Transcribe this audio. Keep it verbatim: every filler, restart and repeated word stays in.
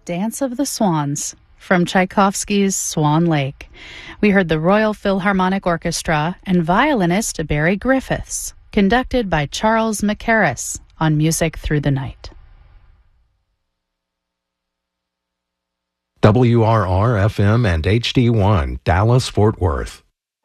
Dance of the Swans from Tchaikovsky's Swan Lake. We heard the Royal Philharmonic Orchestra and violinist Barry Griffiths, conducted by Charles Mackerras on Music Through the Night. W R R F M and H D one, Dallas, Fort Worth.